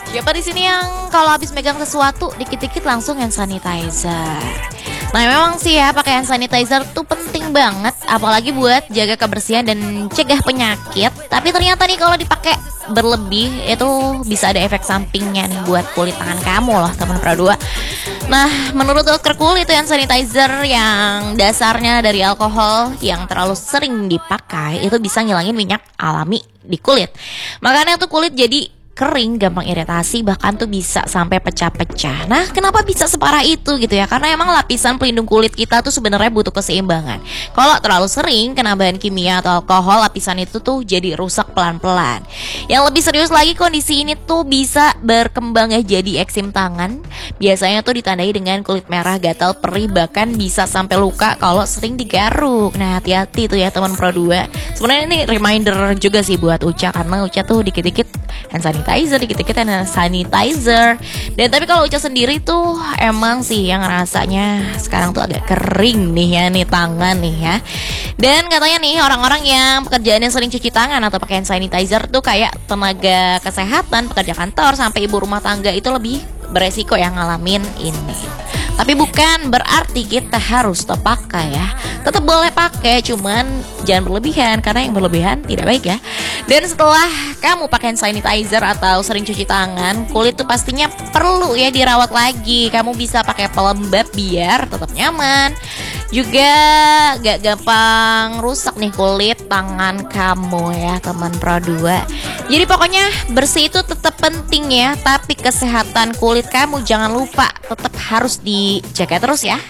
Siapa di sini yang kalau habis megang sesuatu dikit-dikit langsung hand sanitizer? Nah memang sih ya pakai hand sanitizer tuh penting banget, apalagi buat jaga kebersihan dan cegah penyakit. Tapi ternyata nih kalau dipakai berlebih itu bisa ada efek sampingnya nih buat kulit tangan kamu loh teman Pro 2. Nah menurut dokter kulit hand sanitizer yang dasarnya dari alkohol yang terlalu sering dipakai itu bisa ngilangin minyak alami di kulit. Makanya tuh kulit jadi kering, gampang iritasi, bahkan tuh bisa sampai pecah-pecah. Nah, kenapa bisa separah itu gitu ya? Karena emang lapisan pelindung kulit kita tuh sebenarnya butuh keseimbangan. Kalau terlalu sering kena bahan kimia atau alkohol, lapisan itu tuh jadi rusak pelan-pelan. Yang lebih serius lagi, kondisi ini tuh bisa berkembang ya jadi eksim tangan. Biasanya tuh ditandai dengan kulit merah, gatal, perih, bahkan bisa sampai luka kalau sering digaruk. Nah, hati-hati tuh ya teman Pro 2. Sebenarnya ini reminder juga sih buat Uca, karena Uca tuh dikit-dikit hand sanitizer, dikit-dikit hand sanitizer. Dan tapi kalau Uca sendiri tuh emang sih yang rasanya sekarang tuh agak kering nih ya nih tangan nih ya. Dan katanya nih orang-orang yang pekerjaannya sering cuci tangan atau pakai hand sanitizer tuh kayak tenaga kesehatan, pekerja kantor sampai ibu rumah tangga itu lebih beresiko yang ngalamin ini. Tapi bukan berarti kita harus tetap pakai ya. Tetap boleh pakai, cuman jangan berlebihan, karena yang berlebihan tidak baik ya. Dan setelah kamu pakai hand sanitizer atau sering cuci tangan, kulit tuh pastinya perlu ya dirawat lagi. Kamu bisa pakai pelembab biar tetap nyaman. Juga gak gampang rusak nih kulit tangan kamu ya teman Pro 2. Jadi pokoknya bersih itu tetap penting ya, tapi kesehatan kulit kamu jangan lupa tetap harus dijaga terus ya.